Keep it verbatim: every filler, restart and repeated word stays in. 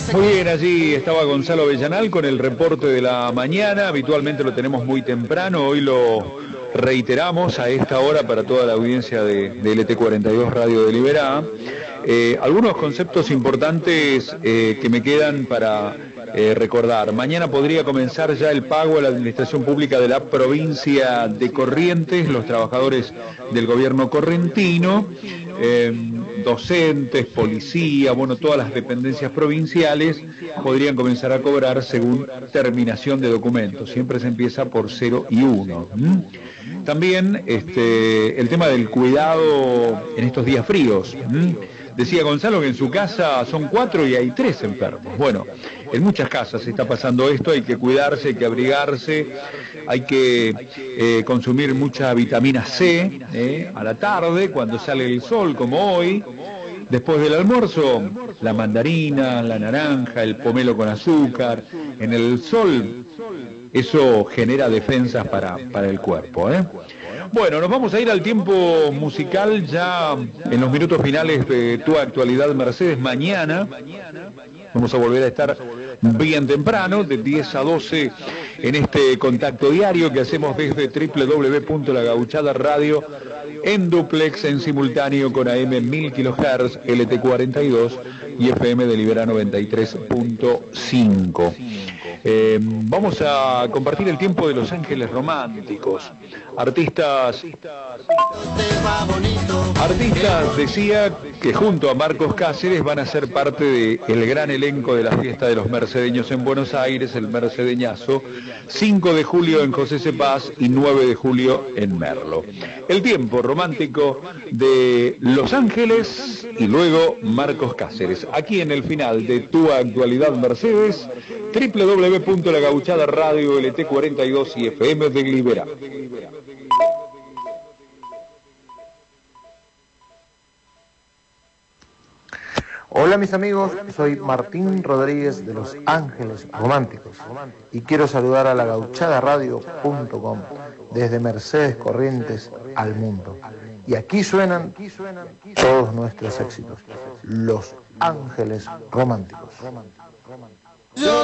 Muy bien, allí estaba Gonzalo Avellanal con el reporte de la mañana. Habitualmente lo tenemos muy temprano, hoy lo reiteramos a esta hora para toda la audiencia de, de L T cuarenta y dos Radio de Liberá. Eh, algunos conceptos importantes eh, que me quedan para eh, recordar. Mañana podría comenzar ya el pago a la administración pública de la provincia de Corrientes, los trabajadores del gobierno correntino, eh, docentes, policía, bueno, todas las dependencias provinciales podrían comenzar a cobrar según terminación de documentos. Siempre se empieza por cero y uno. ¿Mm? También este, el tema del cuidado en estos días fríos. ¿Mm? Decía Gonzalo que en su casa son cuatro y hay tres enfermos. Bueno, en muchas casas está pasando esto, hay que cuidarse, hay que abrigarse, hay que eh, consumir mucha vitamina C eh, a la tarde, cuando sale el sol, como hoy. Después del almuerzo, la mandarina, la naranja, el pomelo con azúcar, en el sol, eso genera defensas para, para el cuerpo, ¿eh? Bueno, nos vamos a ir al tiempo musical ya en los minutos finales de Tu Actualidad Mercedes. Mañana vamos a volver a estar bien temprano, de diez a doce, en este contacto diario que hacemos desde doble u doble u doble u punto la gauchada radio en duplex, en simultáneo con A M mil kilohertz, L T cuarenta y dos y F M de Liberá noventa y tres punto cinco. Eh, vamos a compartir el tiempo de Los Ángeles Románticos. Artistas, artistas decía que junto a Marcos Cáceres van a ser parte del gran elenco de la fiesta de los mercedeños en Buenos Aires, el Mercedeñazo, cinco de julio en José Cepaz y nueve de julio en Merlo. El tiempo romántico de Los Ángeles y luego Marcos Cáceres. Aquí en el final de Tu Actualidad Mercedes, doble u doble u doble u punto la gauchada radio L T cuarenta y dos y F M de Liberá. Hola mis amigos, soy Martín Rodríguez de Los Ángeles Románticos y quiero saludar a la gauchada radio punto com desde Mercedes Corrientes al mundo. Y aquí suenan todos nuestros éxitos, Los Ángeles Románticos.